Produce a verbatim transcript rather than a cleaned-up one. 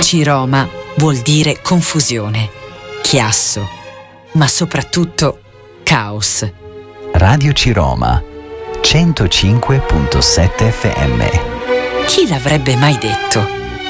Ciroma vuol dire confusione, chiasso, ma soprattutto caos. Radio Ciroma, centocinque virgola sette effe emme. Chi l'avrebbe mai detto?